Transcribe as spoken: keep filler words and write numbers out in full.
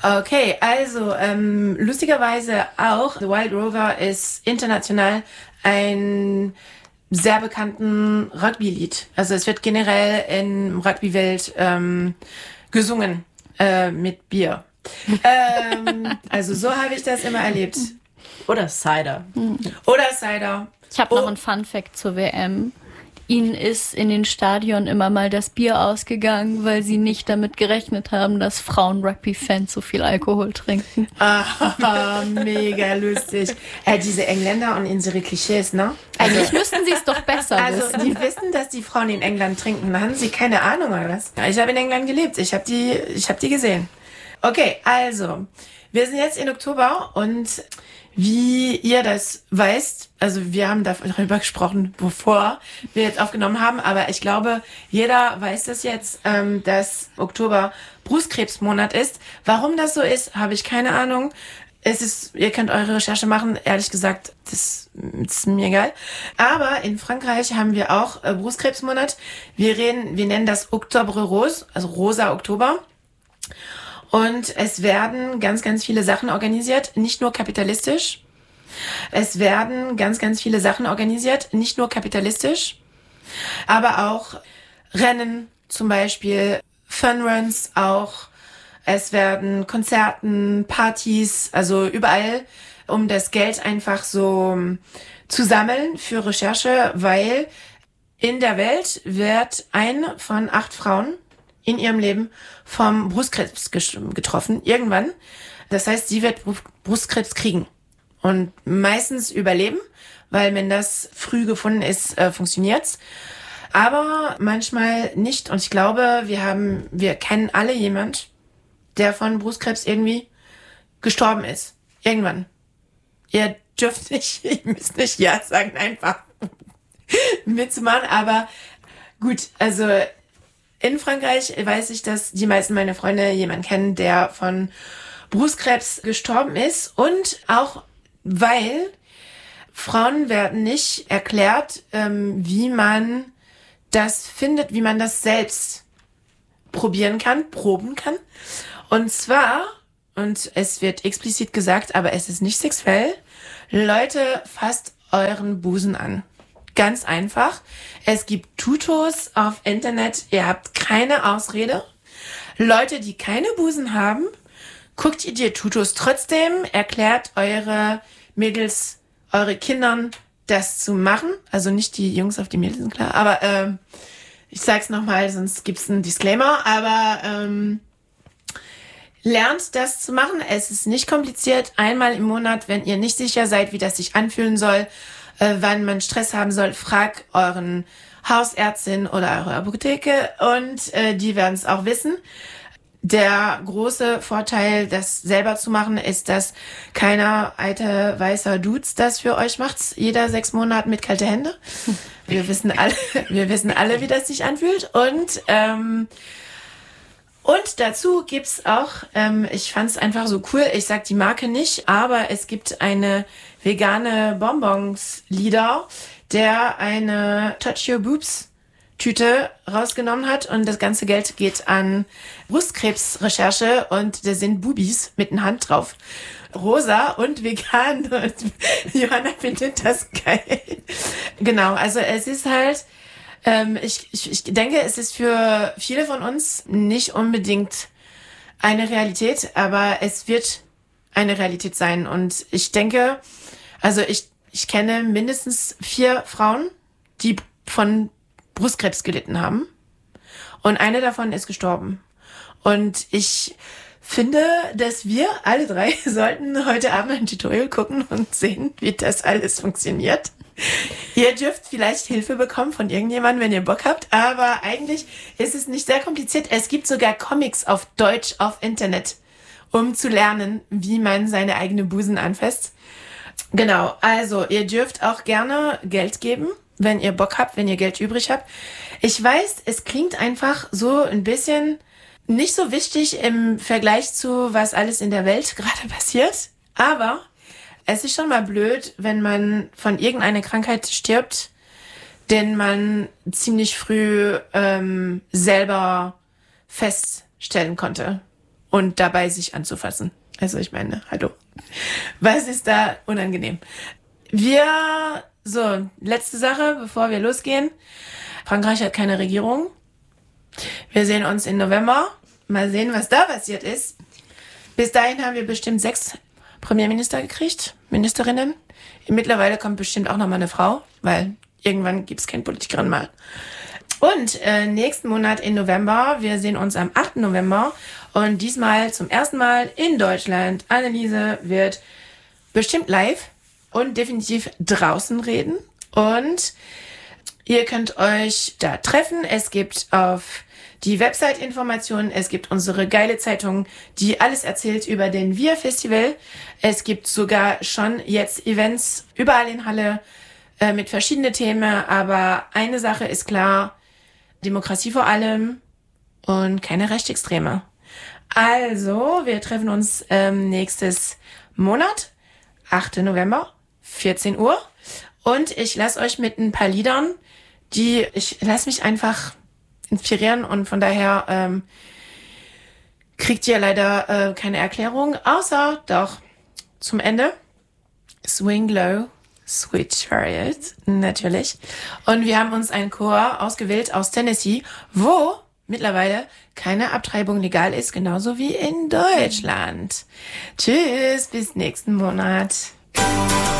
Okay, also ähm, lustigerweise auch, The Wild Rover ist international ein sehr bekannten Rugby-Lied. Also es wird generell in Rugby-Welt ähm, gesungen äh, mit Bier. ähm, also so habe ich das immer erlebt. Oder Cider. Oder Cider. Ich habe oh. noch einen Fun-Fact zur W M. Ihnen ist in den Stadion immer mal das Bier ausgegangen, weil sie nicht damit gerechnet haben, dass Frauen-Rugby-Fans so viel Alkohol trinken. Ah, mega lustig. Äh, diese Engländer und unsere Klischees, ne? Also, eigentlich müssten sie es doch besser also, wissen. Also die wissen, dass die Frauen in England trinken. Da haben sie keine Ahnung, oder was? Ich habe in England gelebt. Ich habe die, ich habe die gesehen. Okay, also, wir sind jetzt in Oktober und wie ihr das weißt, also wir haben darüber gesprochen, bevor wir jetzt aufgenommen haben, aber ich glaube, jeder weiß das jetzt, ähm, dass Oktober Brustkrebsmonat ist. Warum das so ist, habe ich keine Ahnung. Es ist, ihr könnt eure Recherche machen, ehrlich gesagt, das ist mir egal. Aber in Frankreich haben wir auch äh, Brustkrebsmonat. Wir reden, wir nennen das Octobre Rose, also rosa Oktober. Und es werden ganz, ganz viele Sachen organisiert, nicht nur kapitalistisch. Es werden ganz, ganz viele Sachen organisiert, nicht nur kapitalistisch, aber auch Rennen, zum Beispiel Funruns auch. Es werden Konzerten, Partys, also überall, um das Geld einfach so zu sammeln für Recherche, weil in der Welt wird eine von acht Frauen in ihrem Leben vom Brustkrebs getroffen, irgendwann. Das heißt, sie wird Brustkrebs kriegen und meistens überleben, weil wenn das früh gefunden ist, äh, funktioniert's. Aber manchmal nicht. Und ich glaube, wir haben, wir kennen alle jemand, der von Brustkrebs irgendwie gestorben ist. Irgendwann. Ihr dürft nicht, ihr müsst nicht ja sagen, einfach mitzumachen. Aber gut, also in Frankreich weiß ich, dass die meisten meiner Freunde jemanden kennen, der von Brustkrebs gestorben ist. Und auch weil Frauen werden nicht erklärt, ähm, wie man das findet, wie man das selbst probieren kann, proben kann. Und zwar, und es wird explizit gesagt, aber es ist nicht sexuell, Leute, fasst euren Busen an. Ganz einfach. Es gibt Tutos auf Internet. Ihr habt keine Ausrede. Leute, die keine Busen haben, guckt ihr die Tutos trotzdem. Erklärt eure Mädels, eure Kindern, das zu machen. Also nicht die Jungs auf die Mädels, sind klar. Aber ähm, ich sag's nochmal, sonst gibt's einen Disclaimer. Aber ähm, lernt das zu machen. Es ist nicht kompliziert. Einmal im Monat, wenn ihr nicht sicher seid, wie das sich anfühlen soll, Äh, wann man Stress haben soll, frag euren Hausärztin oder eure Apotheke und äh, die werden es auch wissen. Der große Vorteil, das selber zu machen, ist, dass keiner alte weißer Dudes das für euch macht. Jeder sechs Monate mit kalte Hände. Wir wissen alle, wir wissen alle, wie das sich anfühlt. Und ähm, Und dazu gibt's auch, ähm, ich fand's einfach so cool, ich sag die Marke nicht, aber es gibt eine vegane Bonbons-Lieder, der eine Touch Your Boobs Tüte rausgenommen hat und das ganze Geld geht an Brustkrebsrecherche und da sind Bubis mit einer Hand drauf. Rosa und vegan und Johanna findet das geil. Genau, also es ist halt, ähm, ich, ich, ich denke, es ist für viele von uns nicht unbedingt eine Realität, aber es wird eine Realität sein und ich denke, also ich, ich kenne mindestens vier Frauen, die von Brustkrebs gelitten haben und eine davon ist gestorben. Und ich finde, dass wir alle drei sollten heute Abend ein Tutorial gucken und sehen, wie das alles funktioniert. Ihr dürft vielleicht Hilfe bekommen von irgendjemandem, wenn ihr Bock habt, aber eigentlich ist es nicht sehr kompliziert. Es gibt sogar Comics auf Deutsch auf Internet, um zu lernen, wie man seine eigene Busen anfasst. Genau, also ihr dürft auch gerne Geld geben, wenn ihr Bock habt, wenn ihr Geld übrig habt. Ich weiß, es klingt einfach so ein bisschen nicht so wichtig im Vergleich zu, was alles in der Welt gerade passiert, aber es ist schon mal blöd, wenn man von irgendeiner Krankheit stirbt, den man ziemlich früh ähm, selber feststellen konnte. und dabei sich anzufassen. Also ich meine, hallo. Was ist da unangenehm? Wir, so, letzte Sache, bevor wir losgehen. Frankreich hat keine Regierung. Wir sehen uns im November. Mal sehen, was da passiert ist. Bis dahin haben wir bestimmt sechs Premierminister gekriegt, Ministerinnen. Mittlerweile kommt bestimmt auch nochmal eine Frau, weil irgendwann gibt es keine Politikerin mal. Und äh, nächsten Monat im November, wir sehen uns am achten November und diesmal zum ersten Mal in Deutschland. Anneliese wird bestimmt live und definitiv draußen reden und ihr könnt euch da treffen. Es gibt auf die Website-Informationen, es gibt unsere geile Zeitung, die alles erzählt über den Wir Festival. Es gibt sogar schon jetzt Events überall in Halle äh, mit verschiedenen Themen, aber eine Sache ist klar, Demokratie vor allem und keine Rechtsextreme. Also, wir treffen uns ähm, nächstes Monat, achten November, vierzehn Uhr. Und ich lasse euch mit ein paar Liedern, die, ich lasse mich einfach inspirieren und von daher ähm, kriegt ihr leider äh, keine Erklärung, außer doch zum Ende Swing Low, Sweet Chariot, natürlich. Und wir haben uns einen Chor ausgewählt aus Tennessee, wo mittlerweile keine Abtreibung legal ist, genauso wie in Deutschland. Tschüss, bis nächsten Monat.